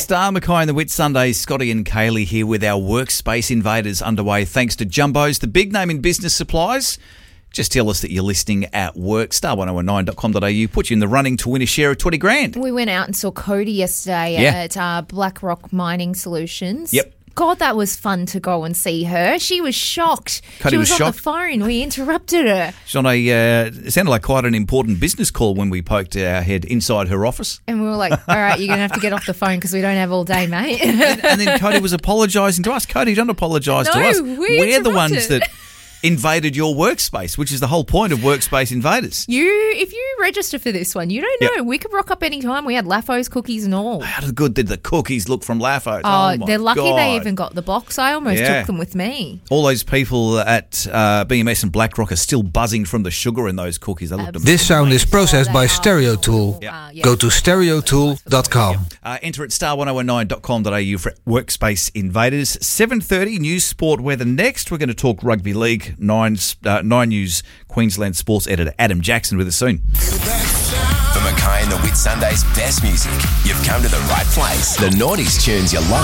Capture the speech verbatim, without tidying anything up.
Star, Mackay and the Whit Sundays. Scotty and Kaylee here with our Workspace Invaders underway thanks to Jumbo's, the big name in business supplies. Just tell us that you're listening at work. star one oh one nine dot com dot a u. Put you in the running to win a share of twenty grand. We went out and saw Cody yesterday Yeah. at uh, BlackRock Mining Solutions. Yep. God, that was fun to go and see her. She was shocked. Cody she was, was on shocked. the phone. We interrupted her. She's on a, uh, it sounded like quite an important business call when we poked our head inside her office. And we were like, all right, you're going to have to get off the phone because we don't have all day, mate. and, and then Cody was apologising to us. Cody, don't apologise to No, us. we We're the ones interrupted. that invaded your workspace, which is the whole point of Workspace Invaders. You, if you register for this one, you don't know. Yep. We could rock up any time. We had Laffos, cookies and all. How good did the cookies look from Laffos? Oh, my they're lucky God. they even got the box. I almost Yeah. took them with me. All those people at uh, B M S and BlackRock are still buzzing from the sugar in those cookies. They looked amazing. This sound is processed by Stereo Tool. Uh, yeah. Go to stereo tool dot com. Uh, enter at star one oh one nine dot com dot a u for Workspace Invaders. seven thirty, news, sport, weather. Next, we're going to talk rugby league. Nine, uh, Nine News Queensland sports editor Adam Jackson with us soon. For Mackay and the Whit Sundays' best music, you've come to the right place. The noughties tunes you love.